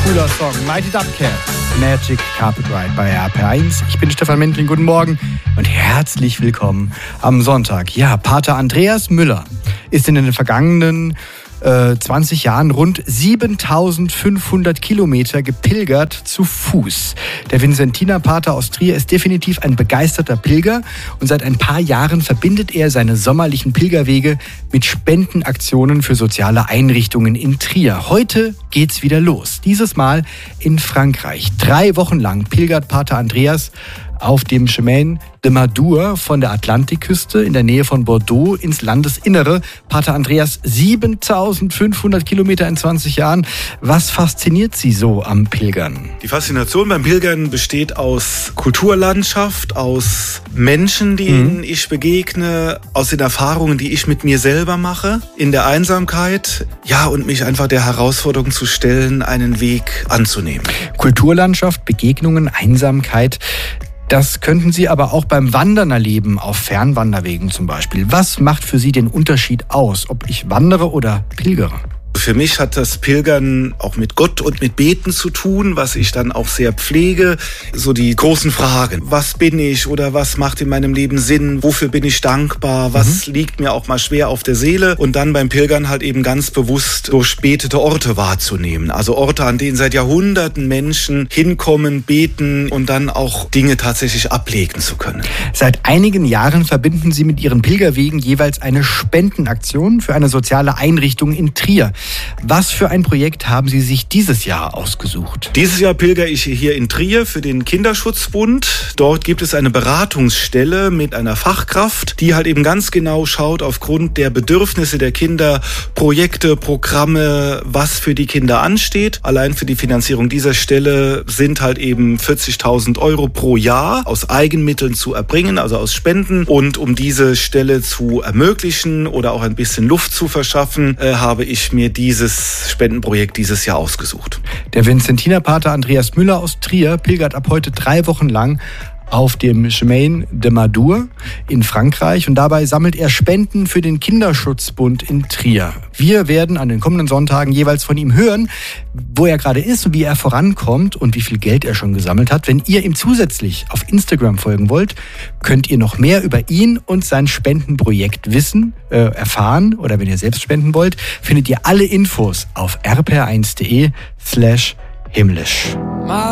Cooler Song. Mighty Dubcat. Magic Carpet Ride bei RPR1. Ich bin Stefan Mendling, guten Morgen und herzlich willkommen am Sonntag. Ja, Pater Andreas Müller ist in den vergangenen 20 Jahren rund 7.500 Kilometer gepilgert zu Fuß. Der Vinzentinerpater aus Trier ist definitiv ein begeisterter Pilger und seit ein paar Jahren verbindet er seine sommerlichen Pilgerwege mit Spendenaktionen für soziale Einrichtungen in Trier. Heute geht's wieder los. Dieses Mal in Frankreich. 3 Wochen lang pilgert Pater Andreas auf dem Chemin de Madure von der Atlantikküste in der Nähe von Bordeaux ins Landesinnere. Pater Andreas, 7.500 Kilometer in 20 Jahren. Was fasziniert Sie so am Pilgern? Die Faszination beim Pilgern besteht aus Kulturlandschaft, aus Menschen, denen ich begegne, aus den Erfahrungen, die ich mit mir selber mache, in der Einsamkeit, ja, und mich einfach der Herausforderung zu stellen, einen Weg anzunehmen. Kulturlandschaft, Begegnungen, Einsamkeit. Das könnten Sie aber auch beim Wandern erleben, auf Fernwanderwegen zum Beispiel. Was macht für Sie den Unterschied aus, ob ich wandere oder pilgere? Für mich hat das Pilgern auch mit Gott und mit Beten zu tun, was ich dann auch sehr pflege. So die großen Fragen. Was bin ich oder was macht in meinem Leben Sinn? Wofür bin ich dankbar? Was liegt mir auch mal schwer auf der Seele? Und dann beim Pilgern halt eben ganz bewusst so spätete Orte wahrzunehmen. Also Orte, an denen seit Jahrhunderten Menschen hinkommen, beten und dann auch Dinge tatsächlich ablegen zu können. Seit einigen Jahren verbinden Sie mit Ihren Pilgerwegen jeweils eine Spendenaktion für eine soziale Einrichtung in Trier. Was für ein Projekt haben Sie sich dieses Jahr ausgesucht? Dieses Jahr pilgere ich hier in Trier für den Kinderschutzbund. Dort gibt es eine Beratungsstelle mit einer Fachkraft, die halt eben ganz genau schaut aufgrund der Bedürfnisse der Kinder, Projekte, Programme, was für die Kinder ansteht. Allein für die Finanzierung dieser Stelle sind halt eben 40.000 Euro pro Jahr aus Eigenmitteln zu erbringen, also aus Spenden. Und um diese Stelle zu ermöglichen oder auch ein bisschen Luft zu verschaffen, habe ich mir dieses Spendenprojekt dieses Jahr ausgesucht. Der Vinzentinerpater Andreas Müller aus Trier pilgert ab heute 3 Wochen lang auf dem Chemin de Madure in Frankreich und dabei sammelt er Spenden für den Kinderschutzbund in Trier. Wir werden an den kommenden Sonntagen jeweils von ihm hören, wo er gerade ist und wie er vorankommt und wie viel Geld er schon gesammelt hat. Wenn ihr ihm zusätzlich auf Instagram folgen wollt, könnt ihr noch mehr über ihn und sein Spendenprojekt erfahren oder wenn ihr selbst spenden wollt, findet ihr alle Infos auf rpr1.de/himmlisch.